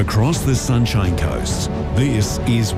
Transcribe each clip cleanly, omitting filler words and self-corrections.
Across the Sunshine Coast, this is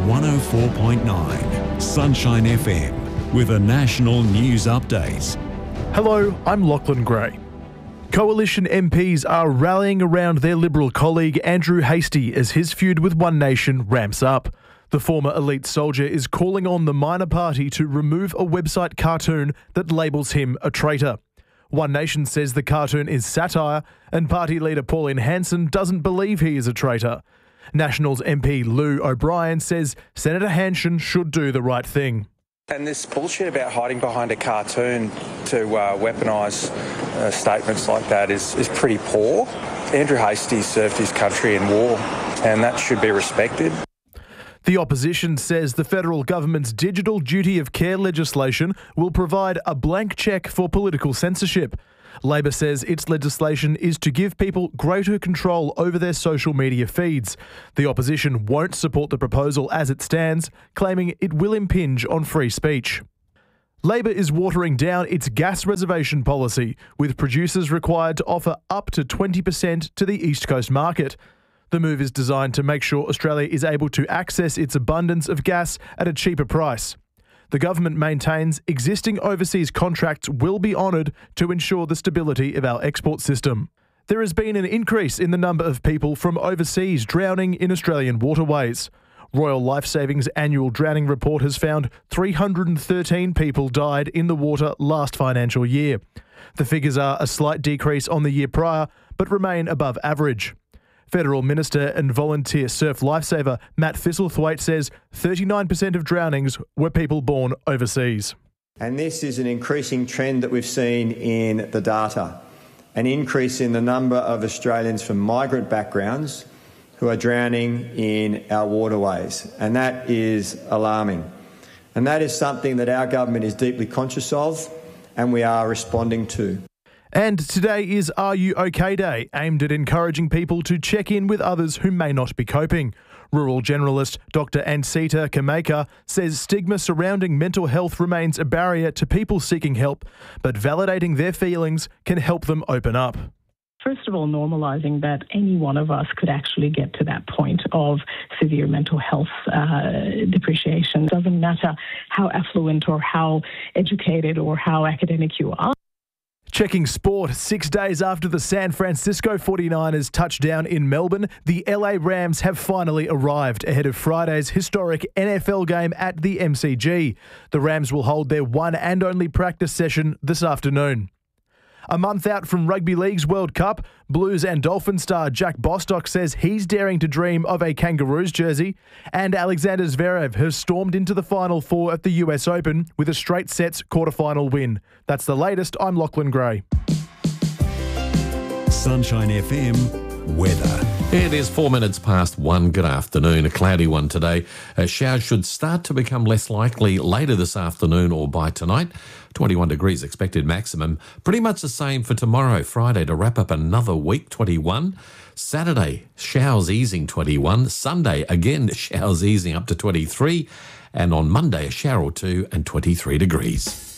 104.9 Sunshine FM with a national news update. Hello, I'm Lachlan Gray. Coalition MPs are rallying around their Liberal colleague Andrew Hastie as his feud with One Nation ramps up. The former elite soldier is calling on the minor party to remove a website cartoon that labels him a traitor. One Nation says the cartoon is satire, and party leader Pauline Hanson doesn't believe he is a traitor. Nationals MP Lou O'Brien says Senator Hanson should do the right thing. And this bullshit about hiding behind a cartoon to weaponise statements like that is pretty poor. Andrew Hastie served his country in war, and that should be respected. The opposition says the federal government's digital duty of care legislation will provide a blank cheque for political censorship. Labor says its legislation is to give people greater control over their social media feeds. The opposition won't support the proposal as it stands, claiming it will impinge on free speech. Labor is watering down its gas reservation policy, with producers required to offer up to 20% to the East Coast market. The move is designed to make sure Australia is able to access its abundance of gas at a cheaper price. The government maintains existing overseas contracts will be honoured to ensure the stability of our export system. There has been an increase in the number of people from overseas drowning in Australian waterways. Royal Lifesaving's annual drowning report has found 313 people died in the water last financial year. The figures are a slight decrease on the year prior, but remain above average. Federal Minister and volunteer surf lifesaver Matt Thistlethwaite says 39% of drownings were people born overseas. And this is an increasing trend that we've seen in the data, an increase in the number of Australians from migrant backgrounds who are drowning in our waterways, and that is alarming. And that is something that our government is deeply conscious of and we are responding to. And today is Are You OK Day, aimed at encouraging people to check in with others who may not be coping. Rural generalist Dr. Ansita Kameka says stigma surrounding mental health remains a barrier to people seeking help, but validating their feelings can help them open up. First of all, normalising that any one of us could actually get to that point of severe mental health depreciation. It doesn't matter how affluent or how educated or how academic you are. Checking sport, 6 days after the San Francisco 49ers touchdown in Melbourne, the LA Rams have finally arrived ahead of Friday's historic NFL game at the MCG. The Rams will hold their one and only practice session this afternoon. A month out from Rugby League's World Cup, Blues and Dolphins star Jack Bostock says he's daring to dream of a Kangaroos jersey, and Alexander Zverev has stormed into the Final Four at the US Open with a straight sets quarterfinal win. That's the latest. I'm Lachlan Gray. Sunshine FM weather. It is 4 minutes past 1. Good afternoon. A cloudy one today. Showers should start to become less likely later this afternoon or by tonight. 21 degrees expected maximum. Pretty much the same for tomorrow, Friday, to wrap up another week, 21. Saturday, showers easing, 21. Sunday, again, showers easing up to 23. And on Monday, a shower or two and 23 degrees.